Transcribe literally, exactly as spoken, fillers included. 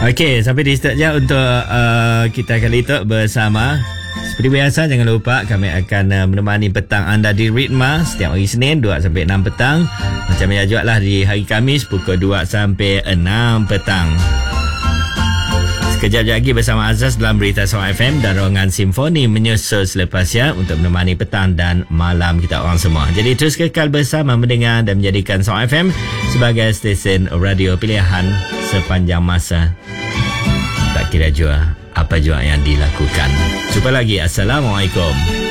Okey, sampai di start je untuk uh, kita kali itu bersama. Seperti biasa, jangan lupa kami akan uh, menemani petang anda di Ritma setiap hari Senin dua sampai enam petang. Macam biasa juga lah di hari Khamis pukul dua sampai enam petang. Sekejap lagi bersama Azaz dalam Berita Song F M dan Ruangan Simfoni menyusul selepasnya untuk menemani petang dan malam kita orang semua. Jadi terus kekal bersama mendengar dan menjadikan Song F M sebagai stesen radio pilihan sepanjang masa. Tak kira jua apa jua yang dilakukan. Jumpa lagi. Assalamualaikum.